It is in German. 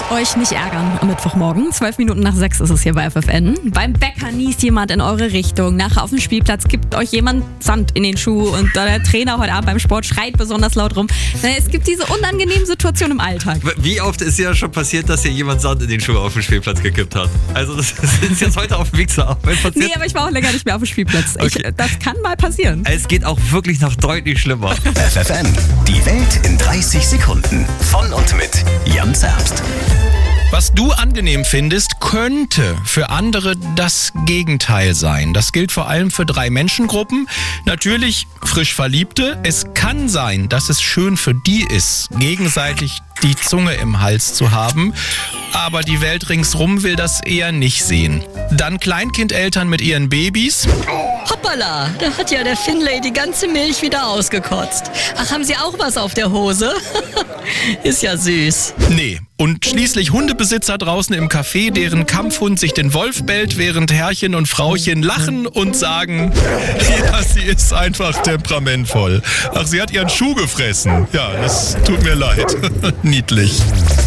Euch nicht ärgern am Mittwochmorgen. 12 Minuten nach 6 ist es hier bei FFN. Beim Bäcker niest jemand in eure Richtung. Nachher auf dem Spielplatz gibt euch jemand Sand in den Schuh und der Trainer heute Abend beim Sport schreit besonders laut rum. Es gibt diese unangenehmen Situationen im Alltag. Wie oft ist ja schon passiert, dass hier jemand Sand in den Schuh auf dem Spielplatz gekippt hat? Also das ist jetzt heute auf dem Weg zur Arbeit passiert. Nee, aber ich war auch länger nicht mehr auf dem Spielplatz. Okay. Das kann mal passieren. Es geht auch wirklich noch deutlich schlimmer. FFN, die Welt in 30 Sekunden. Von und mit Jan Zerbst. Was du angenehm findest, könnte für andere das Gegenteil sein. Das gilt vor allem für 3 Menschengruppen. Natürlich frisch Verliebte. Es kann sein, dass es schön für die ist, gegenseitig die Zunge im Hals zu haben. Aber die Welt ringsrum will das eher nicht sehen. Dann Kleinkindeltern mit ihren Babys. Hoppala, da hat ja der Finlay die ganze Milch wieder ausgekotzt. Ach, haben Sie auch was auf der Hose? Ist ja süß. Nee. Und schließlich Hundebesitzer draußen im Café, deren Kampfhund sich den Wolf bellt, während Herrchen und Frauchen lachen und sagen, ja, sie ist einfach temperamentvoll. Ach, sie hat ihren Schuh gefressen. Ja, das tut mir leid. Niedlich.